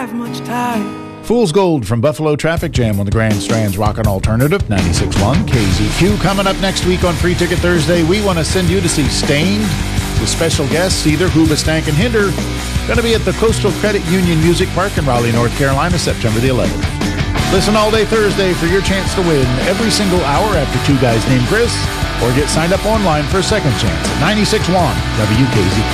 have much time. Fool's Gold from Buffalo Traffic Jam on the Grand Strand's Rockin' Alternative, 96.1 KZQ. Coming up next week on Free Ticket Thursday, we want to send you to see Stained with special guests, either Hoobastank and Hinder. Going to be at the Coastal Credit Union Music Park in Raleigh, North Carolina, September the 11th. Listen all day Thursday for your chance to win every single hour after Two Guys Named Chris, or get signed up online for a second chance at 96.1 WKZQ.